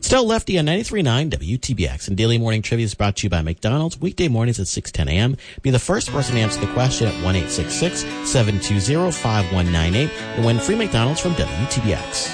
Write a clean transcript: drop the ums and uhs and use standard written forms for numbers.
Still Lefty on 93.9 WTBX. And Daily Morning Trivia is brought to you by McDonald's. Weekday mornings at 6:10 a.m. Be the first person to answer the question at 1-866-720-5198 and win free McDonald's from WTBX.